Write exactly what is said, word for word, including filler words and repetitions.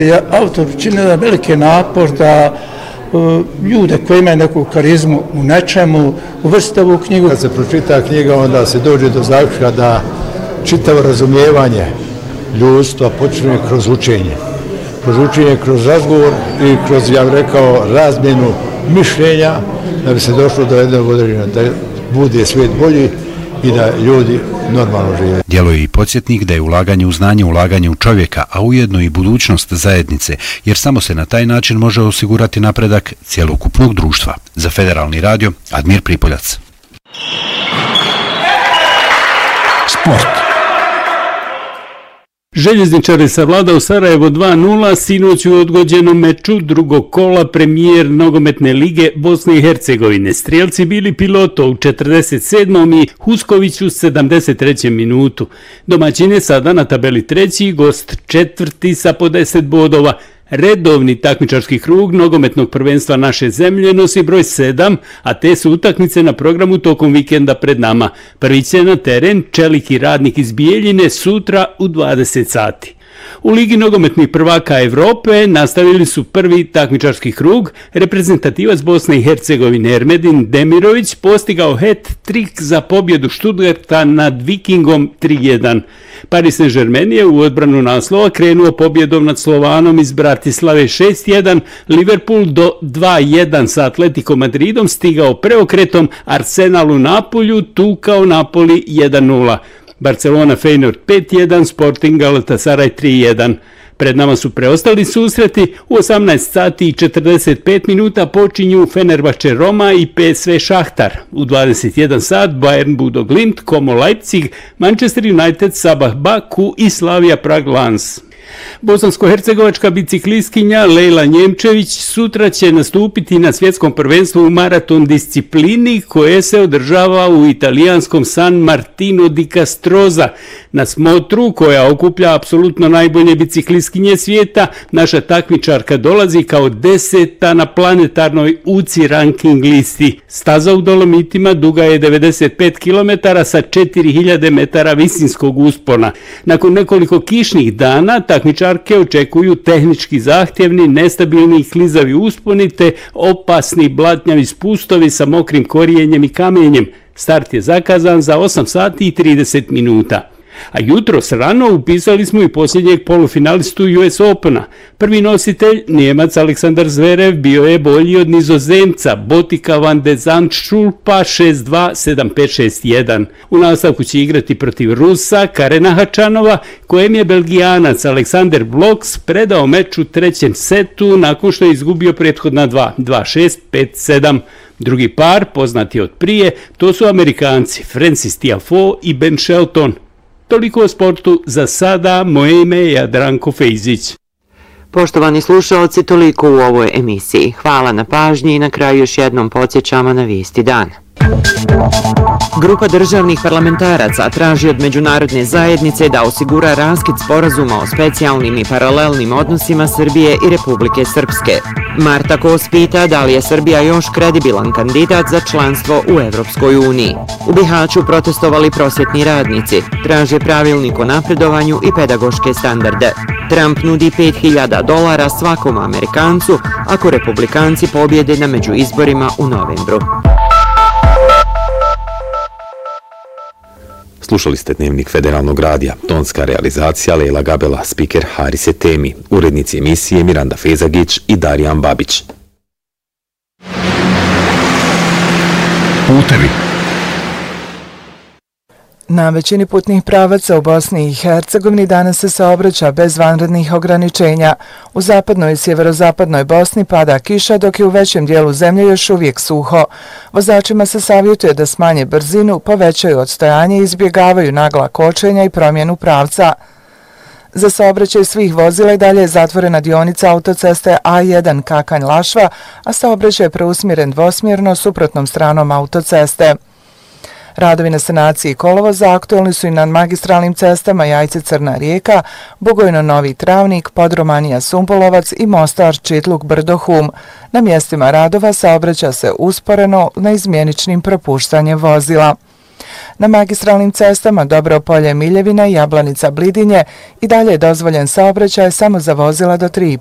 Autor čini da veliki napor da uh, ljude koji imaju neku karizmu u nečemu uvrste u knjigu. Kad se pročita knjiga, onda se dođe do zaključka da čitavo razumijevanje ljudstva počinje kroz učenje. Kroz učenje, kroz razgovor i kroz, ja bih rekao, razmjenu mišljenja da bi se došlo do jednog određenja, da bude svijet bolji i da ljudi normalno žive. Djeluje i podsjetnik da je ulaganje u znanje ulaganje u čovjeka, a ujedno i budućnost zajednice, jer samo se na taj način može osigurati napredak cjelokupnog društva. Za Federalni radio, Admir Pripoljac. Sport. Željezničari savladao Sarajevo dva nula sinoć u odgođenom meču drugog kola premijer nogometne lige Bosne i Hercegovine. Strijelci bili Piloto u četrdeset sedmom i Husković u sedamdeset trećem minutu. Domaćin je sada na tabeli treći, gost četvrti sa po deset bodova. Redovni takmičarski krug nogometnog prvenstva naše zemlje nosi broj sedam, a te su utakmice na programu tokom vikenda pred nama. Prvi će na teren Čelik i Radnik iz Bijeljine sutra u dvadeset sati. U Ligi nogometnih prvaka Evrope nastavili su prvi takmičarski krug. Reprezentativac Bosne i Hercegovine Ermedin Demirović postigao hat-trik za pobjedu Stuttgarta nad Vikingom tri jedan. Paris Saint-Germain je u odbranu naslova krenuo pobjedom nad Slovanom iz Bratislave šest jedan, Liverpool do dva jedan sa Atletico Madridom stigao preokretom, Arsenal u Napolju tukao Napoli jedan nula. Barcelona Feyenoord pet jedan, Sporting Galatasaray tri jedan. Pred nama su preostali susreti. U osamnaest sati i četrdeset pet minuta počinju Fenerbahče Roma i P S V Šahtar. U dvadeset jedan sat Bayern Budo Glimt, Como Leipzig, Manchester United Sabah Baku i Slavia Prag Lens. Bosansko-hercegovačka biciklistkinja Lejla Njemčević sutra će nastupiti na svjetskom prvenstvu u maraton disciplini koje se održava u italijanskom San Martino di Castroza. Na smotru koja okuplja apsolutno najbolje biciklistkinje svijeta, naša takmičarka dolazi kao deseta na planetarnoj U C I ranking listi. Staza u Dolomitima duga je devedeset pet kilometara sa četiri hiljade metara visinskog uspona. Nakon nekoliko kišnih dana takmičarke očekuju tehnički zahtjevni, nestabilni i klizavi usponi te opasni blatnjavi spustovi sa mokrim korijenjem i kamenjem. Start je zakazan za osam sati i trideset minuta. A jutros rano upisali smo i posljednjeg polufinalistu U S Opena. Prvi nositelj, Nijemac Aleksandar Zverev, bio je bolji od Nizozemca Botika van de Zandschulpa šest dva, sedam pet, šest jedan. U nastavku će igrati protiv Rusa Karena Hačanova, kojem je Belgijanac Aleksander Bloks predao meč u trećem setu nakon što je izgubio prethodna dva, dva šest, pet sedam. Drugi par, poznati od prije, to su Amerikanci Francis Tiafoe i Ben Shelton. Toliko o sportu za sada, moje ime je Jadranko Fejzić. Poštovani slušalci, toliko u ovoj emisiji. Hvala na pažnji i na kraju još jednom podsjećamo na vijesti dana. Grupa državnih parlamentaraca traži od međunarodne zajednice da osigura raskid sporazuma o specijalnim i paralelnim odnosima Srbije i Republike Srpske. Marta Kos pita da li je Srbija još kredibilan kandidat za članstvo u Evropskoj uniji. U Bihaću protestovali prosvjetni radnici, traže pravilnik o napredovanju i pedagoške standarde. Trump nudi pet hiljada dolara svakom Amerikancu ako republikanci pobjede na međuizborima u novembru. Slušali ste Dnevnik Federalnog radija, tonska realizacija Lejla Gabela, spiker Harise Temi, urednici emisije Miranda Fezagić i Darijan Babić. Putevi. Na većini putnih pravaca u Bosni i Hercegovini danas se saobraća bez vanrednih ograničenja. U zapadnoj i sjeverozapadnoj Bosni pada kiša, dok je u većem dijelu zemlje još uvijek suho. Vozačima se savjetuje da smanje brzinu, povećaju odstojanje i izbjegavaju nagla kočenja i promjenu pravca. Za saobraćaj svih vozila i dalje je zatvorena dionica autoceste A jedan Kakanj-Lašva, a saobraćaj je preusmjeren dvosmjerno suprotnom stranom autoceste. Radovi na sanaciji kolovoza aktualni su i na magistralnim cestama Jajce-Crna Rijeka, Bugojno-Novi Travnik, Podromanija-Sumpolovac i Mostar-Čitluk-Brdo-Hum. Na mjestima radova saobraća se usporeno na izmjeničnim propuštanjem vozila. Na magistralnim cestama Dobropolje, Miljevina i Jablanica, Blidinje i dalje je dozvoljen saobraćaj samo za vozila do tri